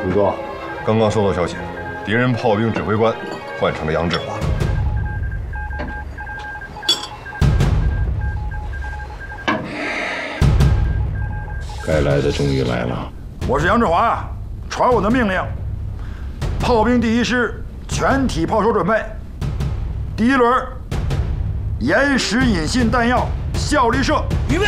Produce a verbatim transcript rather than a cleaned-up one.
主座， 刚刚收到消息，敌人炮兵指挥官换成了杨志华。 该来的终于来了。 我是杨志华，传我的命令，炮兵第一师全体炮手准备。第一轮，延时引信弹药，效力射， 预备。